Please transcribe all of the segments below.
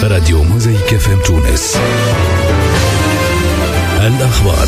راديو موزايك FM تونس. الأخبار.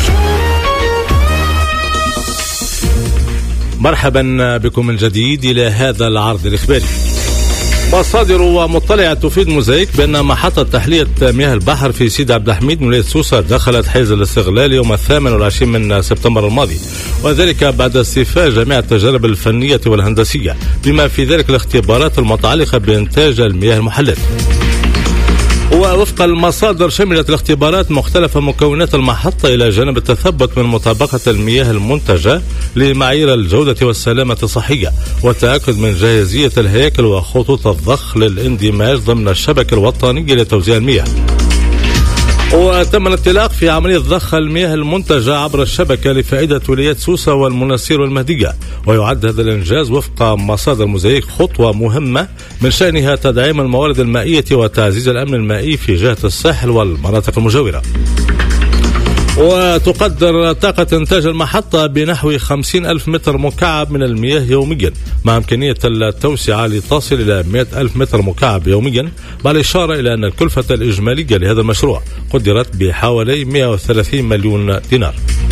مرحبا بكم من جديد إلى هذا العرض الإخباري. مصادر ومطلعة تفيد موزايك بأن محطة تحلية مياه البحر في سيدي عبد الحميد من ولاية سوسة دخلت حيز الاستغلال يوم 28 من سبتمبر الماضي، وذلك بعد استيفاء جميع التجارب الفنية والهندسية بما في ذلك الاختبارات المتعلقة بإنتاج المياه المحلات. ووفق المصادر شملت الاختبارات مختلف مكونات المحطة إلى جانب التثبت من مطابقة المياه المنتجة لمعايير الجودة والسلامة الصحية، والتأكد من جاهزية الهياكل وخطوط الضخ للاندماج ضمن الشبكة الوطنية لتوزيع المياه. وتم الانطلاق في عملية ضخ المياه المنتجة عبر الشبكة لفائدة ولايات سوسة والمناصير والمهدية، ويعد هذا الإنجاز وفق مصادر موزايك خطوة مهمة من شأنها تدعيم الموارد المائية وتعزيز الأمن المائي في جهة الساحل والمناطق المجاورة. وتقدر طاقة إنتاج المحطة بنحو 50,000 متر مكعب من المياه يوميا، مع إمكانية التوسعة لتصل إلى 100,000 متر مكعب يوميا، مع الإشارة إلى أن الكلفة الإجمالية لهذا المشروع قدرت بحوالي 130 مليون دينار.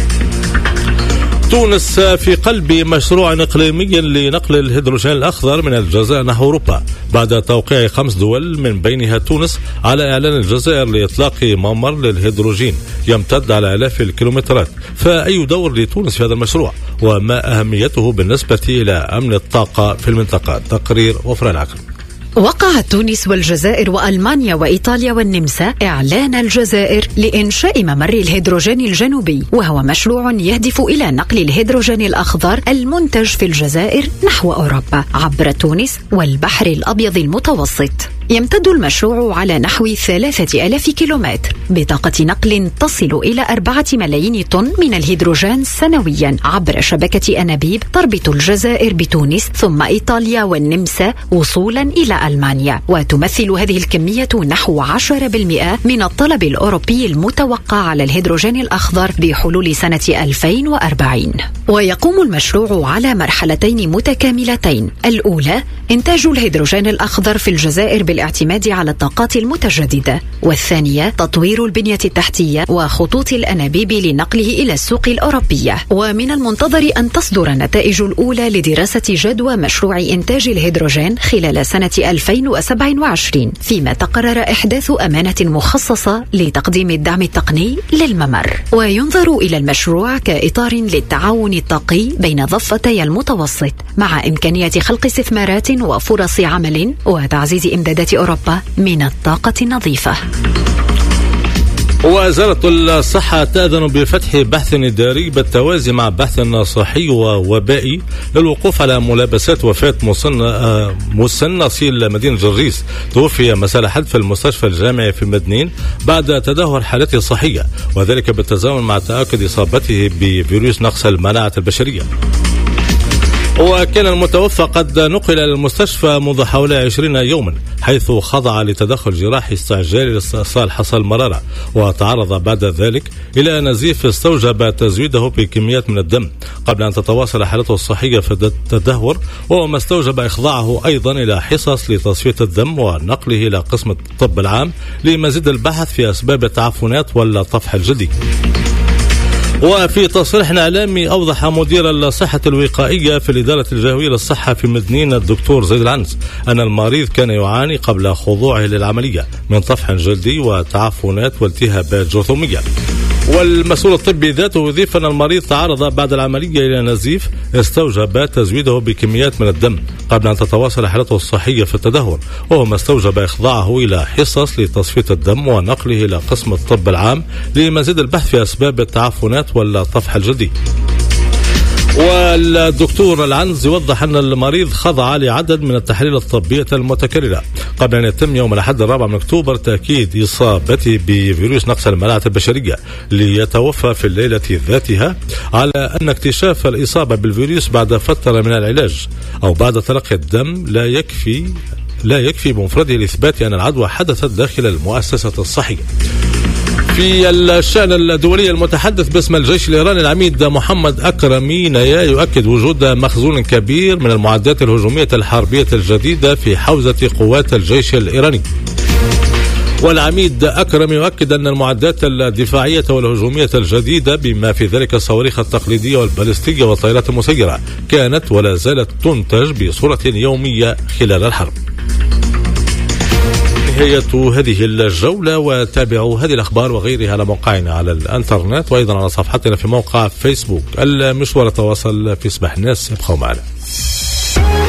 تونس في قلب مشروع إقليمي لنقل الهيدروجين الأخضر من الجزائر نحو أوروبا، بعد توقيع 5 دول من بينها تونس على إعلان الجزائر لإطلاق ممر للهيدروجين يمتد على آلاف الكيلومترات. فأي دور لتونس في هذا المشروع، وما أهميته بالنسبة إلى أمن الطاقة في المنطقة؟ تقرير وفرة العقل. وقعت تونس والجزائر وألمانيا وإيطاليا والنمسا إعلان الجزائر لإنشاء ممر الهيدروجين الجنوبي، وهو مشروع يهدف إلى نقل الهيدروجين الأخضر المنتج في الجزائر نحو أوروبا عبر تونس والبحر الأبيض المتوسط. يمتد المشروع على نحو 3,000 كيلومتر بطاقة نقل تصل إلى 4 ملايين طن من الهيدروجين سنويا عبر شبكة أنابيب تربط الجزائر بتونس ثم إيطاليا والنمسا وصولا إلى ألمانيا، وتمثل هذه الكمية نحو 10% من الطلب الأوروبي المتوقع على الهيدروجين الأخضر بحلول سنة 2040. ويقوم المشروع على مرحلتين متكاملتين: الأولى إنتاج الهيدروجين الأخضر في الجزائر بالاعتماد على الطاقات المتجددة، والثانية تطوير البنية التحتية وخطوط الأنابيب لنقله إلى السوق الأوروبية. ومن المنتظر أن تصدر النتائج الأولى لدراسة جدوى مشروع إنتاج الهيدروجين خلال سنة 2027، فيما تقرر إحداث أمانة مخصصة لتقديم الدعم التقني للممر. وينظر إلى المشروع كإطار للتعاون الطاقي بين ضفتي المتوسط، مع إمكانية خلق استثمارات وفرص عمل وتعزيز إمدادات أوروبا من الطاقة النظيفة. وزارة الصحة تأذن بفتح بحث إداري بالتوازي مع بحث صحي ووبائي للوقوف على ملابسات وفاة مسن أصيل مدينة جرجيس توفي مساء الأحد في المستشفى الجامعي في مدنين بعد تدهور حالته الصحية، وذلك بالتزامن مع تأكد إصابته بفيروس نقص المناعة البشرية. وكان المتوفى قد نقل إلى المستشفى منذ حوالي 20 يوما، حيث خضع لتدخل جراحي استعجالي لاستئصال حصى المرارة، وتعرض بعد ذلك إلى نزيف استوجب تزويده بكميات من الدم قبل أن تتواصل حالته الصحية في التدهور، وما استوجب إخضاعه أيضا إلى حصص لتصفية الدم ونقله إلى قسم الطب العام لمزيد البحث في أسباب التعفنات والطفح الجلدي. وفي تصريح إعلامي أوضح مدير الصحة الوقائية في الإدارة الجهوية للصحة في مدنين الدكتور زيد العنز أن المريض كان يعاني قبل خضوعه للعملية من طفح جلدي وتعفنات والتهابات جرثومية. والمسؤول الطبي ذاته يضيف أن المريض تعرض بعد العملية إلى نزيف استوجب تزويده بكميات من الدم قبل أن تتواصل حالته الصحية في التدهور، وهو ما استوجب إخضاعه إلى حصص لتصفية الدم ونقله إلى قسم الطب العام لمزيد البحث في أسباب التعفنات والطفح الجلدي. والدكتور العنز يوضح أن المريض خضع لعدد من التحاليل الطبية المتكررة قبل أن يتم يوم الأحد 4 من أكتوبر تأكيد إصابته بفيروس نقص المناعة البشرية، ليتوفى في الليلة ذاتها على أن اكتشاف الإصابة بالفيروس بعد فترة من العلاج أو بعد تلقي الدم لا يكفي بمفرده لإثبات أن العدوى حدثت داخل المؤسسة الصحية. في الشأن الدولي، المتحدث باسم الجيش الإيراني العميد محمد أكرمي نيا يؤكد وجود مخزون كبير من المعدات الهجومية الحربية الجديدة في حوزة قوات الجيش الإيراني. والعميد أكرم يؤكد أن المعدات الدفاعية والهجومية الجديدة بما في ذلك الصواريخ التقليدية والبالستية والطائرات المسيرة كانت ولا زالت تنتج بصورة يومية خلال الحرب. نهاية هذه الجولة، وتابعوا هذه الأخبار وغيرها على موقعنا على الانترنت وأيضا على صفحتنا في موقع فيسبوك. المشوار تواصل في صباح الناس، ابقوا معنا.